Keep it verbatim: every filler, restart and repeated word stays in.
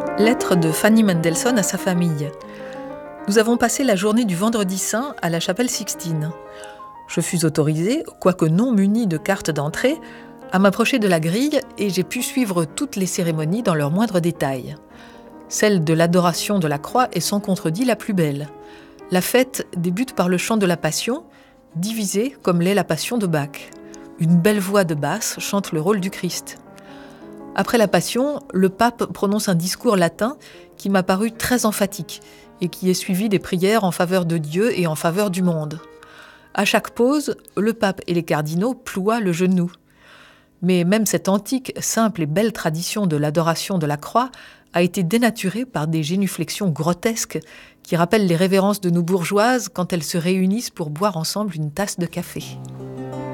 Lettre de Fanny Mendelssohn à sa famille. Nous avons passé la journée du vendredi saint à la chapelle Sixtine. Je fus autorisée, quoique non munie de carte d'entrée, à m'approcher de la grille et j'ai pu suivre toutes les cérémonies dans leurs moindres détails. Celle de l'adoration de la croix est sans contredit la plus belle. La fête débute par le chant de la Passion, divisée comme l'est la Passion de Bach. Une belle voix de basse chante le rôle du Christ. Après la Passion, le pape prononce un discours latin qui m'a paru très emphatique et qui est suivi des prières en faveur de Dieu et en faveur du monde. À chaque pause, le pape et les cardinaux ploient le genou. Mais même cette antique, simple et belle tradition de l'adoration de la croix a été dénaturée par des génuflexions grotesques qui rappellent les révérences de nos bourgeoises quand elles se réunissent pour boire ensemble une tasse de café.